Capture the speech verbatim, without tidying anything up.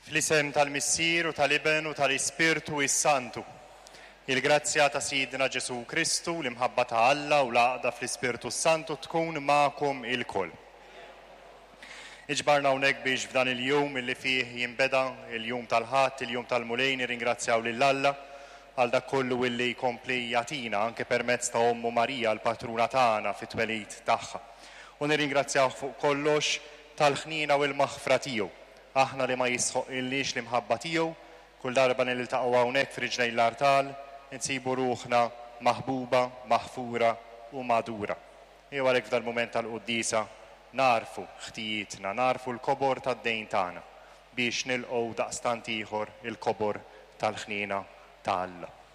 Fl-isem tal-Missier u tal-Iben u tal-Ispirtu is-Santu. Il-grazzja ta' Sidna Ġesu Kristu, l-imħabba ta' Alla u l-għaqda fl-Ispirtu Santu tkun ma'kom il-koll. Iġbarna hawnhekk biex f'dan il-jum illi fih jinbeda il-jum tal-ħadd, il-jum tal-mulejn, ringrazzjaw lil Alla għal dak kollu illi jkompli jagħtina anke permezz ta' Ommu Marija l-patruna tagħna fit-twelid tagħha. U nirringrazzjaw fuq kollox tal-ħnina u l-maħfra tiegħu. Aħna li ma jisħoq illix l-imħabba tiegħu, kull darba niltaqgħu hawnhekk f'riġlejn l-artal, insibu ruħna maħbuba, maħfura u madura. Jew għalhekk f'dal-mument tal-qudiesa narfu ħtijietna, narfu l-kobor tad-dejn tagħna biex nilqgħu daqstant ieħor il-kobor tal-ħnina ta' Alla.